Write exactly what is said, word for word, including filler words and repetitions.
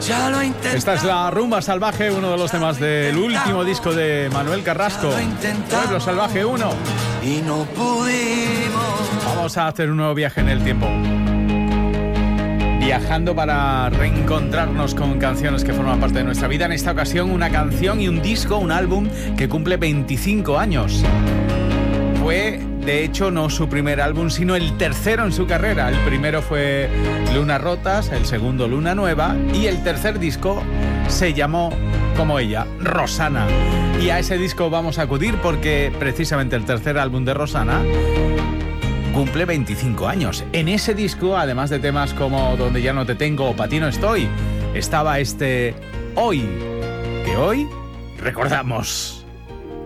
Ya lo intenté. Esta es la Rumba Salvaje, uno de los temas del último disco de Manuel Carrasco, Pueblo Salvaje uno. Y no pudimos. Vamos a hacer un nuevo viaje en el tiempo, viajando para reencontrarnos con canciones que forman parte de nuestra vida. En esta ocasión una canción y un disco, un álbum que cumple veinticinco años. Fue, de hecho, no su primer álbum, sino el tercero en su carrera. El primero fue Lunas Rotas, el segundo Luna Nueva, y el tercer disco se llamó, como ella, Rosana. Y a ese disco vamos a acudir porque precisamente el tercer álbum de Rosana cumple veinticinco años. En ese disco, además de temas como Donde ya no te tengo o Pa' ti no estoy, estaba este Hoy, que hoy recordamos.